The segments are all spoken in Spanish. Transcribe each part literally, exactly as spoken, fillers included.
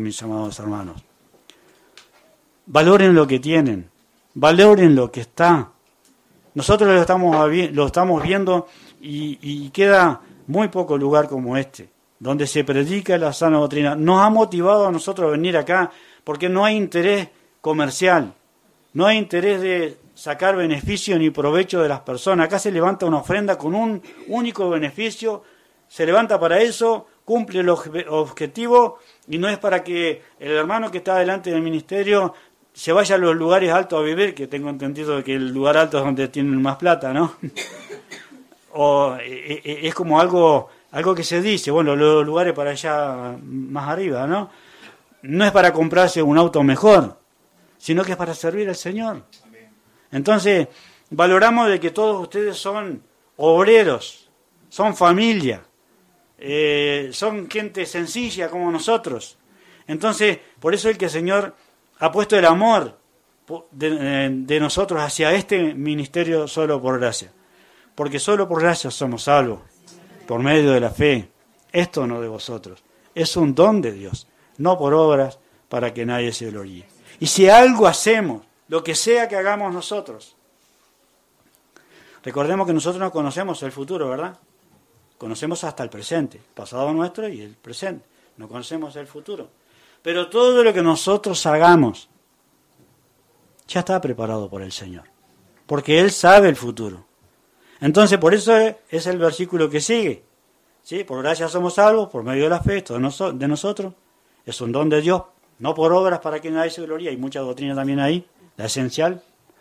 mis amados hermanos. Valoren lo que tienen, valoren lo que está. Nosotros lo estamos, lo estamos viendo y, y queda muy poco lugar como este, donde se predica la sana doctrina. Nos ha motivado a nosotros a venir acá porque no hay interés comercial, no hay interés de sacar beneficio ni provecho de las personas. Acá se levanta una ofrenda con un único beneficio, se levanta para eso, cumple el objetivo y no es para que el hermano que está delante del ministerio se vaya a los lugares altos a vivir, que tengo entendido que el lugar alto es donde tienen más plata, ¿no? O es como algo, algo que se dice, bueno, los lugares para allá más arriba, ¿no? No es para comprarse un auto mejor, sino que es para servir al Señor. Entonces, valoramos de que todos ustedes son obreros, son familia, eh, son gente sencilla como nosotros. Entonces, por eso es que el Señor ha puesto el amor de, de nosotros hacia este ministerio solo por gracia. Porque solo por gracia somos salvos, por medio de la fe. Esto no de vosotros, es un don de Dios, no por obras para que nadie se gloríe. Y si algo hacemos, lo que sea que hagamos nosotros, recordemos que nosotros no conocemos el futuro, ¿verdad? Conocemos hasta el presente, el pasado nuestro y el presente, no conocemos el futuro. Pero todo lo que nosotros hagamos ya está preparado por el Señor, porque Él sabe el futuro. Entonces, por eso es el versículo que sigue. ¿Sí? Por gracia somos salvos, por medio de la fe, esto de nosotros. Es un don de Dios, no por obras para que nadie se gloríe. Hay mucha doctrina también ahí, la esencial.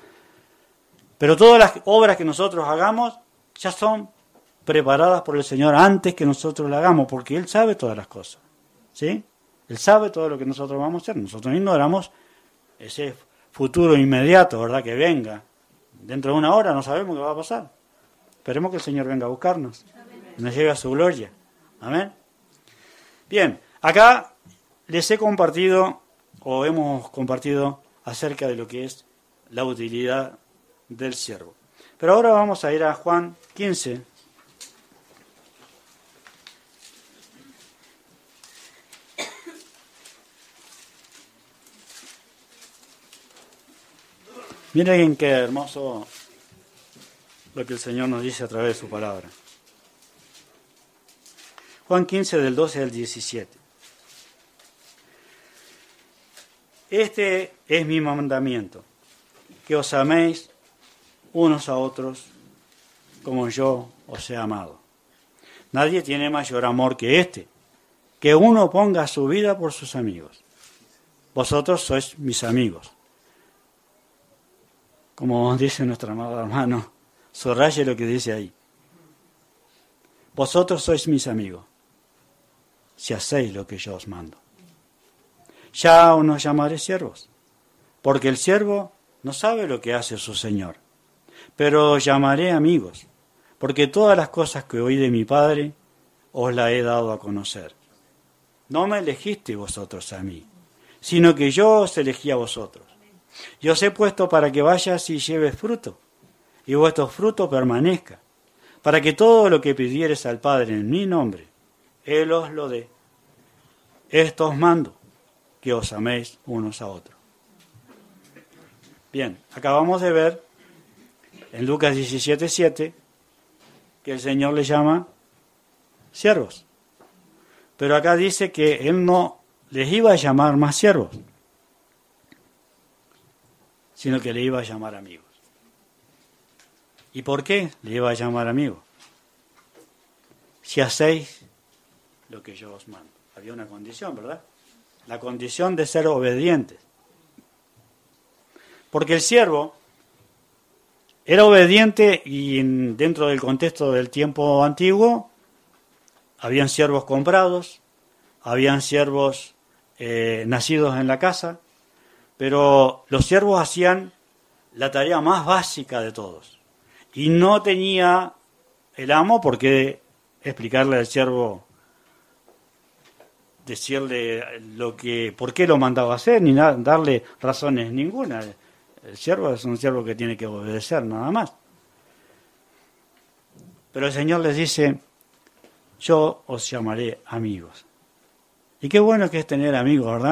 Pero todas las obras que nosotros hagamos ya son preparadas por el Señor antes que nosotros las hagamos, porque Él sabe todas las cosas. ¿Sí? Él sabe todo lo que nosotros vamos a hacer. Nosotros ignoramos ese futuro inmediato, ¿verdad? Que venga. Dentro de una hora no sabemos qué va a pasar. Esperemos que el Señor venga a buscarnos. Y nos lleve a su gloria. Amén. Bien, acá les he compartido, o hemos compartido, acerca de lo que es la utilidad del siervo. Pero ahora vamos a ir a Juan quince. Miren qué hermoso lo que el Señor nos dice a través de su palabra. Juan quince, del doce al diecisiete. Este es mi mandamiento, que os améis unos a otros como yo os he amado. Nadie tiene mayor amor que este, que uno ponga su vida por sus amigos. Vosotros sois mis amigos. Como dice nuestro amado hermano, subraye lo que dice ahí. Vosotros sois mis amigos, si hacéis lo que yo os mando. Ya os llamaré siervos, porque el siervo no sabe lo que hace su Señor. Pero os llamaré amigos, porque todas las cosas que oí de mi Padre os las he dado a conocer. No me elegisteis vosotros a mí, sino que yo os elegí a vosotros. Y os he puesto para que vayas y lleves fruto, y vuestro fruto permanezca, para que todo lo que pidieres al Padre en mi nombre, Él os lo dé. Esto os mando, que os améis unos a otros. Bien, acabamos de ver en Lucas diecisiete, siete, que el Señor les llama siervos. Pero acá dice que Él no les iba a llamar más siervos, sino que le iba a llamar amigos. ¿Y por qué le iba a llamar amigos? Si hacéis lo que yo os mando. Había una condición, ¿verdad? La condición de ser obedientes. Porque el siervo era obediente y en, dentro del contexto del tiempo antiguo, habían siervos comprados, habían siervos eh, nacidos en la casa, pero los siervos hacían la tarea más básica de todos. Y no tenía el amo por qué explicarle al siervo, decirle lo que, por qué lo mandaba a hacer, ni nada, darle razones ninguna. El siervo es un siervo que tiene que obedecer, nada más. Pero el Señor les dice, yo os llamaré amigos. Y qué bueno que es tener amigos, ¿verdad?